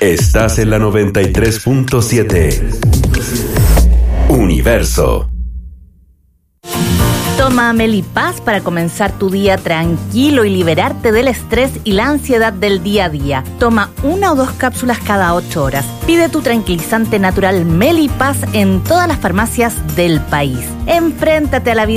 Estás en la 93.7. Universo. Toma Melipaz para comenzar tu día tranquilo y liberarte del estrés y la ansiedad del día a día. Toma 1 o 2 cápsulas cada 8 horas. Pide tu tranquilizante natural Melipaz en todas las farmacias del país. Enfréntate a la vida